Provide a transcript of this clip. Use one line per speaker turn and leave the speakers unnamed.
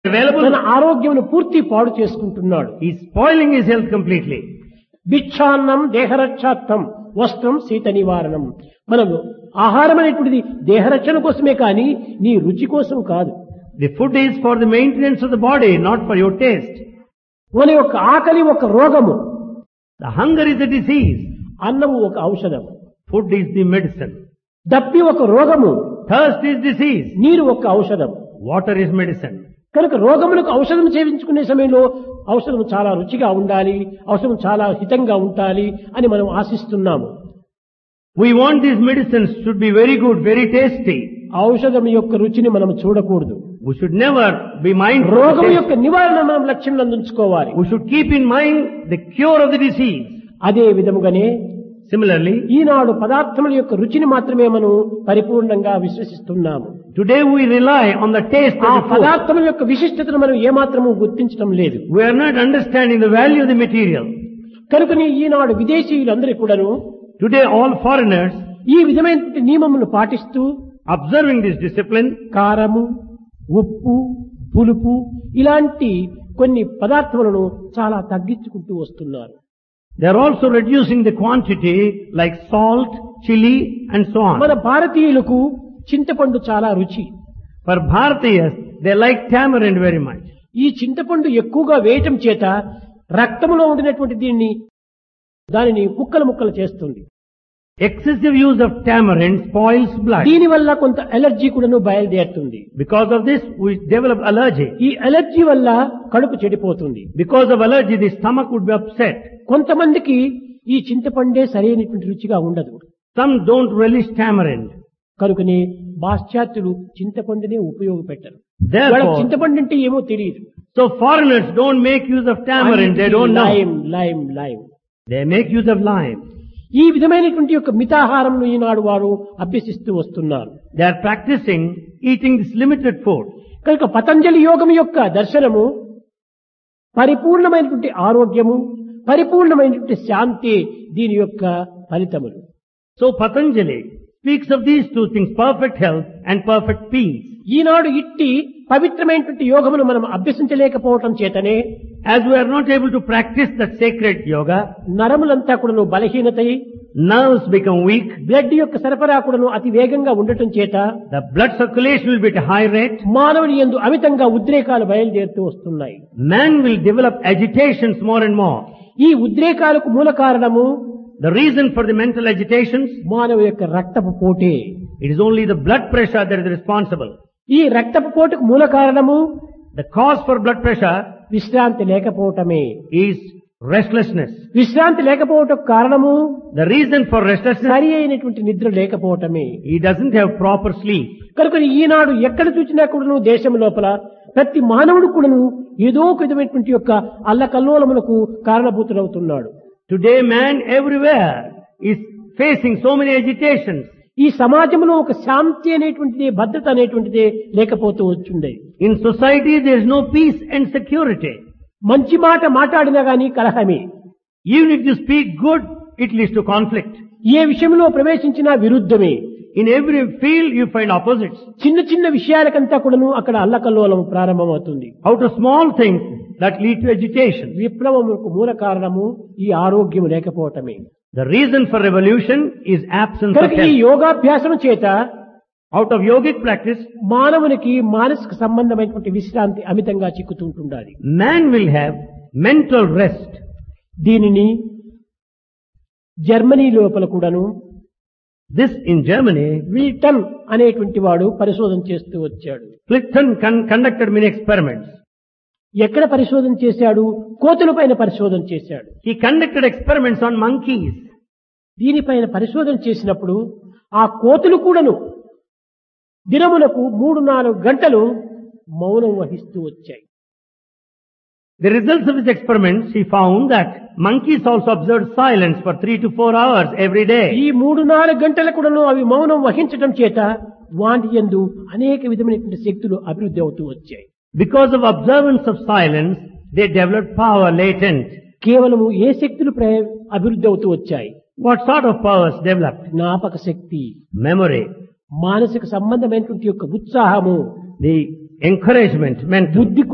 available,
తన ఆరోగ్యమును పూర్తి పాడు చేసుకుంటున్నాడు.
he is spoiling his health completely.
భిక్షాన్నం దేహరక్షార్థం వస్త్రం శీత నివారణం. మనము ఆహారం అనేటువంటిది దేహరక్షణ కోసమే కానీ నీ రుచి కోసం కాదు.
The food is for the maintenance of the body, not for your taste.
మన యొక్క ఆకలి ఒక రోగము,
The hunger is a disease.
అన్నము ఒక ఔషధం.
Food is the medicine.
దప్పి ఒక రోగము,
Thirst is disease.
నీరు ఒక ఔషధం.
Water is medicine.
కనుక రోగములకు ఔషధం సేవించుకునే సమయంలో ఔషధం చాలా రుచిగా ఉండాలి, ఔషధం చాలా హితంగా ఉండాలి అని మనం ఆశిస్తున్నాము.
We want these medicines should be very good, very tasty.
ఔషధం యొక్క రుచిని మనం చూడకూడదు.
We should never be mindful of
రోగం
taste.
యొక్క నివారణ మనం లక్ష్యంలో ఉంచుకోవాలి.
We should keep in mind the cure of the disease.
అదే విధముగానే
Similarly,
ఈనాడు పదార్థముల యొక్క రుచిని మాత్రమే మనం పరిపూర్ణంగా విశ్వసిస్తున్నాము.
today we rely on the taste
ఆ
of the food.
పదార్థముల యొక్క విశిష్టతను మనం ఏమాత్రము గుర్తించడం లేదు.
We are not understanding the value of the material.
కనుకని ఈనాడు విదేశీయులందరూ కూడాను
Today all foreigners,
ఈ విధమైన నియమములను పాటిస్తూ
observing this discipline,
కారము, ఉప్పు, పులుపు ఇలాంటి కొన్ని పదార్థములను చాలా తగ్గించుకుంటూ వస్తున్నారు.
they are also reducing the quantity like salt, chili and so
మన
on.
భారతీయులకు చింతపండు చాలా రుచి.
For Bharatiyas, they like tamarind very much.
ఈ చింతపండు ఎక్కువగా వేయటం చేత రక్తములో ఉండినటువంటి దానిని ముక్కలు ముక్కలు చేస్తుంది.
Excessive use of tamarind spoils blood.
దీని వల్ల కొంత ఎలర్జీ కూడాను బయలుదేరుతుంది.
Because of this, we develop allergy.
ఈ ఎలర్జీ వల్ల కడుపు చెడిపోతుంది.
Because of allergy, the stomach would be upset.
కొంతమందికి ఈ చింతపండే సరైనటువంటి రుచిగా ఉండదు.
Some don't relish tamarind.
కనుకనే పాశ్చాత్యులు చింతపండునే ఉపయోగపెట్టరు.
Therefore,
వాళ్ళకి చింతపండు అంటే ఏమో తెలియదు.
so foreigners don't make use of tamarind. They don't know.
Lime.
They make use of lime.
ఈ విధమైనటువంటి యొక్క మితాహారంను ఈనాడు వారు అభ్యసిస్తూ వస్తున్నారు.
They are practicing eating this limited food.
కనుక పతంజలి యోగం యొక్క దర్శనము పరిపూర్ణమైనటువంటి ఆరోగ్యము, పరిపూర్ణమైనటువంటి శాంతి దీని యొక్క ఫలితములు.
So Patanjali speaks of these two things, perfect health and perfect peace.
ఈనాడు ఇట్టి పవిత్రమైనటువంటి యోగమును మనం అభ్యసించలేకపోవటం చేతనే
As we are not able to practice that sacred yoga,
నరములంతా కూడాను బలహీనతై,
nerves become weak,
బ్లడ్ యొక్క సరఫరా కూడాను అతి వేగంగా ఉండటం చేత
the blood circulation will be at a high rate,
మానవుని యందు అమితంగా ఉద్రేకాలు బయలుదేరుతూ వస్తున్నాయి.
man will develop agitations more and more.
ఈ ఉద్రేకాలకు మూల కారణము
The reason for the mental agitations,
మానవ యొక్క రక్తపు పోటే.
it is only the blood pressure that is responsible.
ఈ రక్తపు పోటుకు మూల కారణము
The cause for blood pressure
విశ్రాంతి లేకపోవటమే.
is restlessness.
విశ్రాంతి లేకపోవటం కారణము
The reason for restlessness,
సరి అయినటువంటి నిద్ర లేకపోవటమే.
he doesn't have proper sleep.
కనుక ఈనాడు ఎక్కడ చూసినా కూడాను దేశం లోపల ప్రతి మానవుడు కూడాను ఏదో ఒక విధమైనటువంటి యొక్క అల్లకల్లోలములకు కారణభూతుడవుతున్నాడు.
Today man everywhere is facing so many agitations.
ఈ సమాజంలో ఒక శాంతి అనేటువంటిది, భద్రత అనేటువంటిది లేకపోతూ వచ్చింది.
In society there is no peace and security.
మంచి మాట మాట్లాడినా గాని కలహమే.
Even if you speak good, it leads to conflict.
ఏ విషయంలో ప్రవేశించినా విరుద్ధమే.
In every field you find opposites.
చిన్న చిన్న విషయాలకంతా కూడాను అక్కడ అల్లకల్లోలం ప్రారంభమవుతుంది.
Out of small things that lead to agitation.
విప్లవములకు మూల కారణము ఈ ఆరోగ్యం లేకపోవటమే.
The reason for revolution is absence of
కనుక ఈ
health.
యోగాభ్యాసం చేత
Out of yogic practice,
మానవునికి మానసిక సంబంధమైనటువంటి విశ్రాంతి అమితంగా చిక్కుతుంటుండాలి.
man will have mental rest.
దీనిని జర్మనీ లోపల కూడాను
This in Germany,
విల్టన్ అనేటువంటి వాడు పరిశోధన చేస్తూ వచ్చాడు.
Plichten conducted many experiments.
ఎక్కడ పరిశోధన చేశాడు? కోతుల పైన పరిశోధన చేశాడు.
He conducted experiments on monkeys.
దీనిపైన పరిశోధన చేసినప్పుడు ఆ కోతులు కూడాను దినములకు 3-4 గంటలు మౌనం వహిస్తూ వచ్చాయి.
The results of his experiments, he found that monkeys also observed silence for 3 to 4 hours every day.
ఈ 3-4 గంటల కూడాను అవి మౌనం వహించడం చేత వాటి యందు అనేక విధమైనటువంటి శక్తులు అభివృద్ధి అవుతూ వచ్చాయి.
Because of observance of silence, they developed power latent.
కేవలము ఏ శక్తులు అభివృద్ధి అవుతూ వచ్చాయి?
What sort of powers developed?
జ్ఞాపక శక్తి,
Memory,
మానసిక సంబంధమైనటువంటి యొక్క ఉత్సాహము,
the encouragement, mental.
బుద్ధి